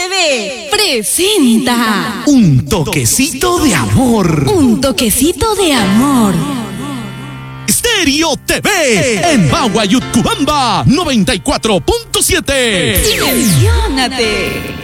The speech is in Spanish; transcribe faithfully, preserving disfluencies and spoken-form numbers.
T V presenta Un toquecito de amor. Un toquecito de amor. Stereo T V en Bagua Yutcubamba noventa y cuatro punto siete. ¡Dimensiónate!